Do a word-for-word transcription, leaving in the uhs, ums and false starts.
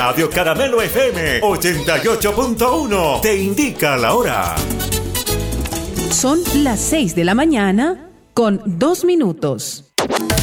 Radio Caramelo F M ochenta y ocho punto uno te indica la hora. Son las seis de la mañana con dos minutos.